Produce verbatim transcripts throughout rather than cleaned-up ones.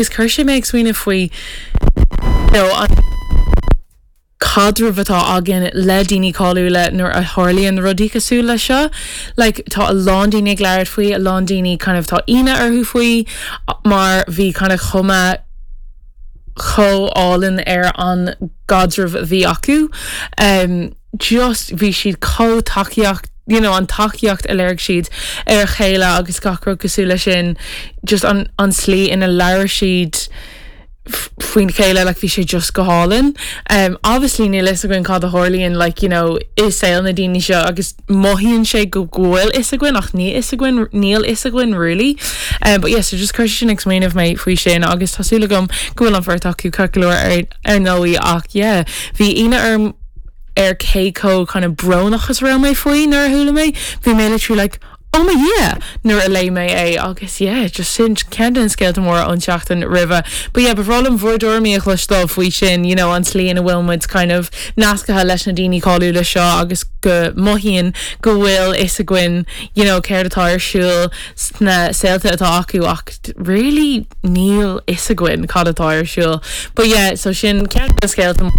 Is Kirsty makes when if we you know on cadre vata again le dini callula nor a Harley and the Rodika Sula sha like ta a Londini glad fui a Londini kind of ta ina or who fui mar vi kind of choma cho all in the air on Godriv vi aku um just vi she'd co takiak you know on takiacht allerg she'd er chela agus gacro cosula shin just on on slee in a lar she'd Fwyn Kayla like we should just go hauling um obviously Neil Isagwin called the Horley and like you know is sale Nadine show agus mohian she go goil Isagwin ach ni Isagwin Neil Isagwin really um but yes so just Christian explain of my free Shane August Hasulagum go on for taku calculor er er no ach yeah the ina erm er keiko kind of bronachas around my free nor hula me the military like oh my yeah nor a lay me a August yeah just since Camden scale to more on Shachton River but yeah but Roland Vordor me a clutch stuff we shin you know on Slee and a Wilmwood's kind of Nasca Leshnadini Callula Shaw August go Mohian go will Isagwin you know care to tire shul sna Celta Ataku act really Neil Isagwin called a tire shul but yeah so shin Camden scale to more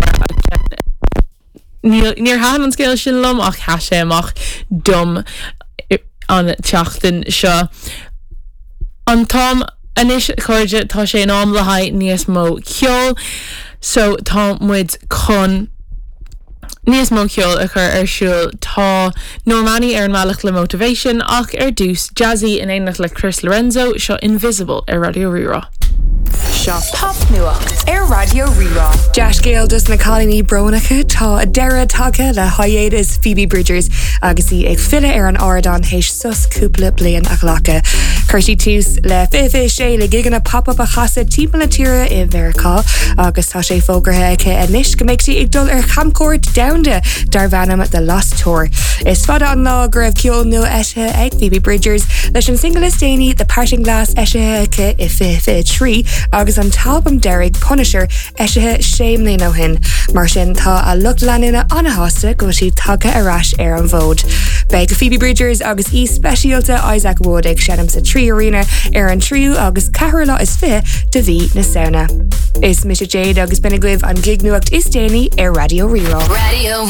Neil near hand on scale shin lum ach hashem ach dumb on Chachton Shaw on Tom Anish Corja Tashe Nom Lahai Nias Mo Kjol so Tom with con Nias Mo Kjol occur er shul ta Normani er malach le motivation ach er deuce jazzy and einach le Chris Lorenzo Shaw invisible er Radio Rira Shop Pop Nuach Air Radio Rira Josh Gale does na colony Bronacha ta a Dara Taka the hiatus Phoebe Bridgers Agassi ag fila ar an Ardon heish sus cúpla blian achlacha Kirsty Toos le fifi sé le gigan a pop-up a chasa típa na tira I Vericá agus tá sé fógartha ike a nish go make si ag dul ar chamcourt downda dar vanam the Lost Tour is fada an lá grab ciol nu eshe ag Phoebe Bridgers leis an single Dainy the parting glass eshe ike I fifi tree agus an talbum Derek Punisher eshe shame they know hin mar sin tá a look lanina an a hosta go si taka a rash ar an vode Beg Phoebe Bridgers agus e specialta Isaac Wood ag shenam sa tree arena ar an triú agus Carola is fi de vi na sauna is Misha Jade agus Beneglyv an gig nuacht is Dainy ar Radio Riro Radio